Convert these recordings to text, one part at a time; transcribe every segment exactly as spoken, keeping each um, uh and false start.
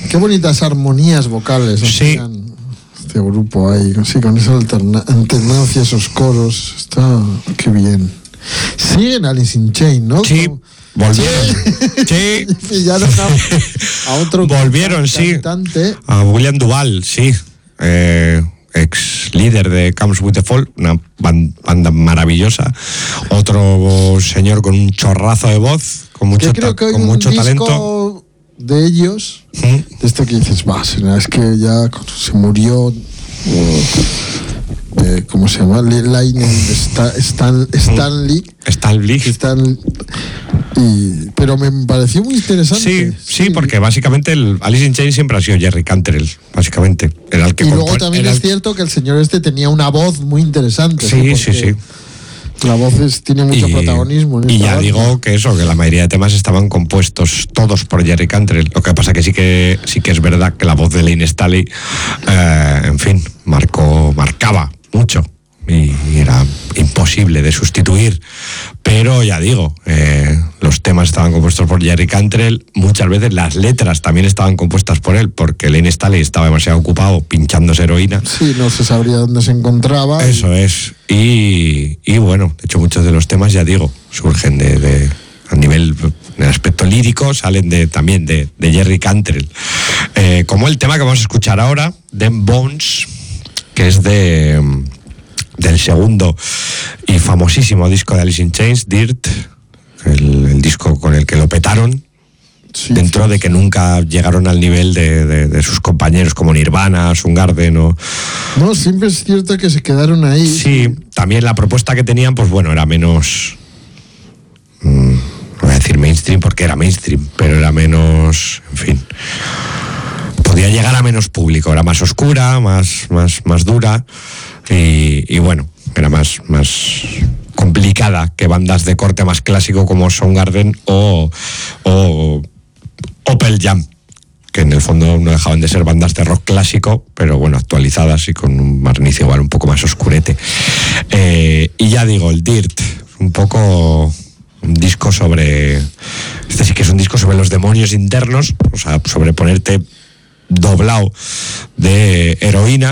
Qué bonitas armonías vocales. Sí. Hacían este grupo ahí, sí, con esa alterna- alternancia, esos coros. Está, qué bien. Siguen Alice in Chains, ¿no? Sí, Como, volvieron. Sí. pillaron a, a otro Volvieron, cantante. sí. A William Duval, sí. Eh, ex líder de Comes With The Fall, una banda maravillosa. Otro señor con un chorrazo de voz, con mucho, que creo que ta- hay con un mucho disco talento. de ellos, ¿Mm? de este que dices, va, es que ya se murió. Eh, ¿Cómo se llama? Line Stan, Stan, Stanley. Stanley. Stan, y, pero me pareció muy interesante. Sí, sí, porque básicamente el Alice in Chains siempre ha sido Jerry Cantrell, básicamente. Era el que y luego compone- también era es el- cierto que el señor este tenía una voz muy interesante. Sí, ¿no? sí, sí. La voz es- tiene mucho Y- protagonismo. en Y esta ya banda. digo que eso, que la mayoría de temas estaban compuestos todos por Jerry Cantrell. Lo que pasa que sí que sí que es verdad que la voz de Lane Staley, eh, en fin, marcó, marcaba mucho. Y era imposible de sustituir. Pero ya digo, eh, los temas estaban compuestos por Jerry Cantrell. Muchas veces las letras también estaban compuestas por él, porque Lane Staley estaba demasiado ocupado pinchándose heroína. Sí, no se sabría dónde se encontraba. Eso es. Y, y bueno, de hecho muchos de los temas, ya digo, surgen de, de a nivel, en el aspecto lírico, salen de también de, de Jerry Cantrell. Eh, como el tema que vamos a escuchar ahora, Them Bones, que es de del segundo y famosísimo disco de Alice in Chains, Dirt, el, el disco con el que lo petaron. Sí, Dentro sí, de que nunca llegaron al nivel de, de, de sus compañeros como Nirvana, Soundgarden o... No, siempre es cierto que se quedaron ahí. Sí, también la propuesta que tenían, pues bueno, era menos... Mmm, no voy a decir mainstream porque era mainstream, pero era menos... En fin... Podía llegar a menos público, era más oscura, más, más, más dura y, y bueno, era más... más complicada que bandas de corte más clásico como Soundgarden o, o, o Pearl Jam, que en el fondo no dejaban de ser bandas de rock clásico, pero bueno, actualizadas y con un barniz igual un poco más oscurete. Eh, y ya digo, el Dirt, un poco un disco sobre... Este sí que es un disco sobre los demonios internos, o sea, sobre ponerte doblado de heroína,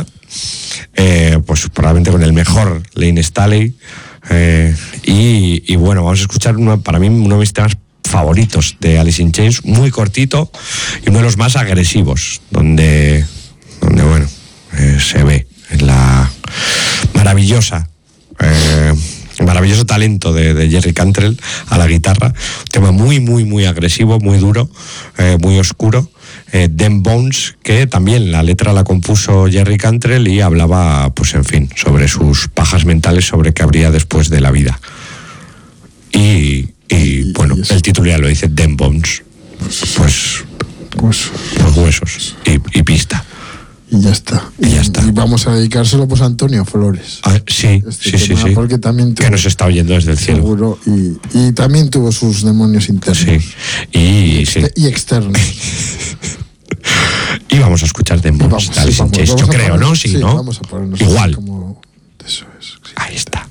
eh, pues probablemente con el mejor Lane Staley. Eh, y, y bueno, vamos a escuchar uno, para mí uno de mis temas favoritos de Alice in Chains, muy cortito y uno de los más agresivos, donde, donde bueno, eh, se ve la maravillosa eh, maravilloso talento de, de Jerry Cantrell a la guitarra. Un tema muy, muy, muy agresivo, muy duro, eh, muy oscuro. Eh, Them Bones, que también la letra la compuso Jerry Cantrell y hablaba, pues en fin, sobre sus pajas mentales, sobre qué habría después de la vida. Y, y bueno, el título ya lo dice, Them Bones. Pues, Pues, pues huesos y, y pista. y ya está. Y ya está. Y vamos a dedicárselo pues a Antonio Flores. Ah, sí, Este sí, sí, tema, sí. porque también tuvo, Que nos está oyendo desde el cielo. seguro, y, y también tuvo sus demonios internos. Sí. Y, sí. y externos. Y vamos a escuchar Them Bones, Vamos, sí, Alice in vamos, Chains. vamos Yo a creo, ponernos- ¿no? Sí, sí, ¿no? Vamos a ponernos Igual. como... Eso es. Sí. Ahí está.